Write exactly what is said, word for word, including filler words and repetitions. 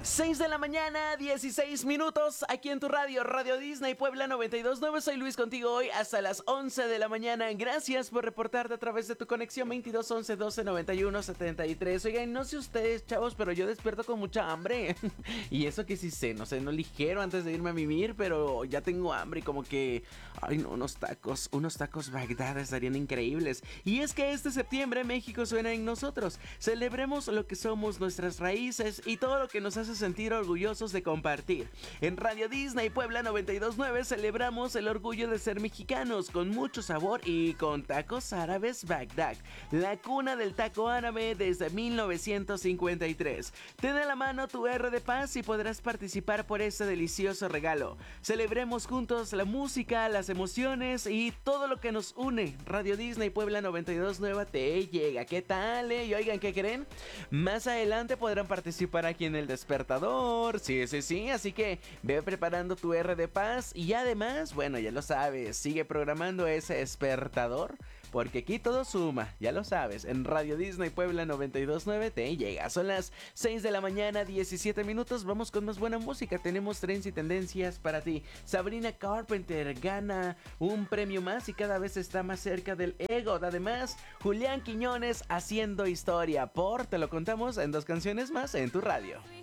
seis de la mañana, dieciséis minutos, aquí en tu radio, Radio Disney Puebla noventa y dos punto nueve. Soy Luis contigo hoy hasta las once de la mañana. Gracias por reportarte a través de tu conexión veintidós once doce noventa y uno setenta y tres. Oigan, no sé ustedes, chavos, pero yo despierto con mucha hambre. Y eso que sí sé, no sé, no ligero antes de irme a mimir, pero ya tengo hambre y como que... Ay, no, unos tacos, unos tacos Bagdad estarían increíbles. Y es que este septiembre México suena en nosotros. Celebremos lo que somos, nuestras raíces y todo lo que nos hace sentir orgullosos de compartir. En Radio Disney Puebla noventa y dos punto nueve celebramos el orgullo de ser mexicanos con mucho sabor y con tacos árabes Bagdad, la cuna del taco árabe desde mil novecientos cincuenta y tres. Ten a la mano tu R de Paz y podrás participar por este delicioso regalo. Celebremos juntos la música, las emociones y todo lo que nos une. Radio Disney Puebla noventa y dos punto nueve te llega. ¿Qué tal, eh? Y oigan, ¿qué creen? Más adelante podrán participar aquí en el despertador. Sí, sí, sí. Así que ve preparando tu R de Paz. Y además, bueno, ya lo sabes, sigue programando ese despertador, porque aquí todo suma, ya lo sabes. En Radio Disney Puebla noventa y dos punto nueve te llega. Son las seis de la mañana, diecisiete minutos. Vamos con más buena música. Tenemos trends y tendencias para ti. Sabrina Carpenter gana un premio más y cada vez está más cerca del EGOT. Además, Julián Quiñones haciendo historia por Te lo contamos en dos canciones más en tu radio.